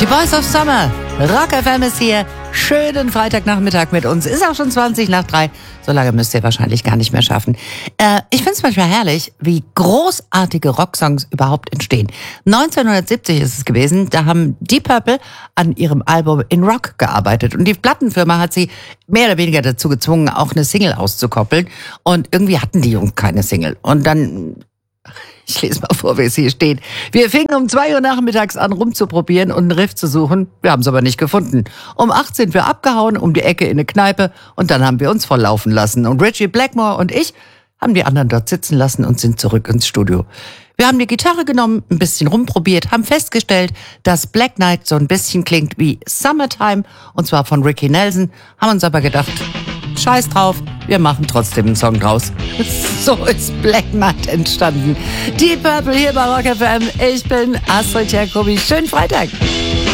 Die Boys of Summer, Rock FM ist hier. Schönen Freitagnachmittag mit uns. Ist auch schon 3:20. So lange müsst ihr wahrscheinlich gar nicht mehr schaffen. Ich finde es manchmal herrlich, wie großartige Rocksongs überhaupt entstehen. 1970 ist es gewesen, da haben Deep Purple an ihrem Album In Rock gearbeitet. Und die Plattenfirma hat sie mehr oder weniger dazu gezwungen, auch eine Single auszukoppeln. Und irgendwie hatten die Jungs keine Single. Und dann... Ich lese mal vor, wie es hier steht. Wir fingen um 2 Uhr nachmittags an, rumzuprobieren und einen Riff zu suchen. Wir haben es aber nicht gefunden. Um 8 sind wir abgehauen, um die Ecke in eine Kneipe und dann haben wir uns volllaufen lassen. Und Ritchie Blackmore und ich haben die anderen dort sitzen lassen und sind zurück ins Studio. Wir haben die Gitarre genommen, ein bisschen rumprobiert, haben festgestellt, dass Black Knight so ein bisschen klingt wie Summertime, und zwar von Ricky Nelson, haben uns aber gedacht, scheiß drauf, wir machen trotzdem einen Song draus. So ist Black Knight entstanden. Deep Purple hier bei Rock FM. Ich bin Astrid Jacobi. Schönen Freitag.